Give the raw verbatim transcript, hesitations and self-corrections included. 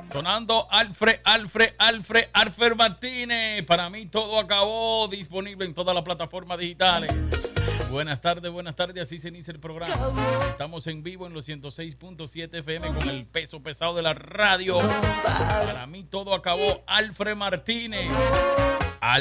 Sonando Alfred, Alfred, Alfred, Alfred Martínez. Para mí todo acabó. Disponible en todas las plataformas digitales. Buenas tardes, buenas tardes. Así se inicia el programa. Estamos en vivo en los ciento seis punto siete F M con el peso pesado de la radio. Para mí todo acabó. Alfred Martínez.